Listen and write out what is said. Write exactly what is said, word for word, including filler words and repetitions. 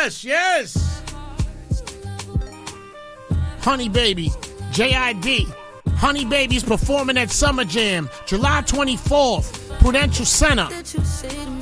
Yes, yes. Honey Baby, J I D. Honey Baby's performing at Summer Jam, July twenty-fourth, Prudential Center.